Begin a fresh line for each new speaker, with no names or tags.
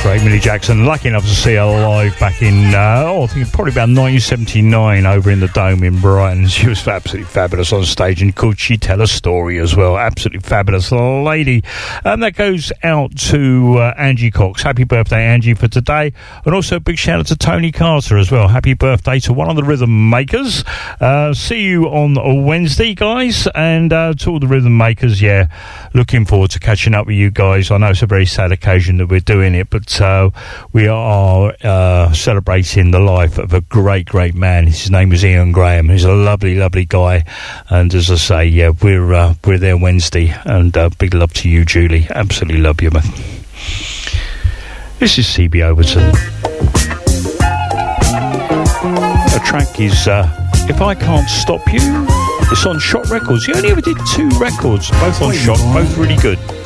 Great Millie Jackson. Lucky enough to see her live back in, I think probably about 1979 over in the Dome in Brighton. She was absolutely fabulous on stage, and could she tell a story as well? Absolutely fabulous lady. And that goes out to Angie Cox. Happy birthday, Angie, for today. And also a big shout out to Tony Carter as well. Happy birthday to one of the rhythm makers. See you on Wednesday, guys. And to all the rhythm makers, yeah, looking forward to catching up with you guys. I know it's a very sad occasion that we're doing it, but we are celebrating the life of a great man. His name is Ian Graham. He's a lovely guy, and as I say, yeah, we're there Wednesday, and big love to you, Julie. Absolutely love you, man. This is CB Overton. The track is If I Can't Stop You. It's on Shot Records. He only ever did 2 records, both on Shot, both really good.